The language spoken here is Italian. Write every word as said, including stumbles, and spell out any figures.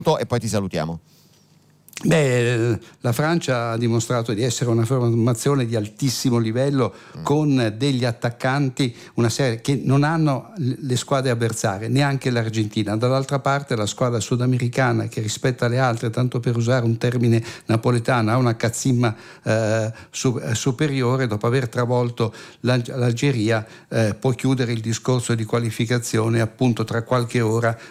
e poi ti salutiamo. Beh, la Francia ha dimostrato di essere una formazione di altissimo livello mm. con degli attaccanti, una serie che non hanno le squadre avversarie, neanche l'Argentina. Dall'altra parte la squadra sudamericana, che rispetto alle altre, tanto per usare un termine napoletano, ha una cazzimma eh, su, superiore. Dopo aver travolto l'Algeria eh, può chiudere il discorso di qualificazione appunto tra qualche ora